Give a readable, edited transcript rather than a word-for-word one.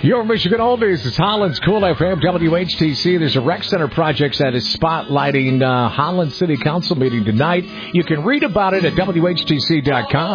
Your Michigan Oldies is Holland's Cool FM, WHTC. There's a rec center project that is spotlighting Holland City Council meeting tonight. You can read about it at WHTC.com.